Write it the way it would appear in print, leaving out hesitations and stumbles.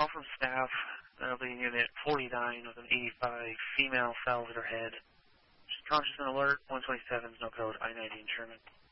call from staff. That'll be unit 49 with an 85 female falls at her head. She's conscious and alert. 127 is no code. I-90 in Sherman.